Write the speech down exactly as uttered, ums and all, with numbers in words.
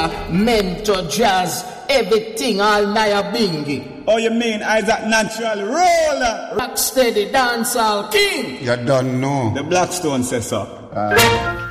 singer, mentor, jazz, everything, all Naya Bingy. Oh, you mean Isaac Natural Roller? Rock steady, dancehall king. You don't know. The Blackstone says so. Uh.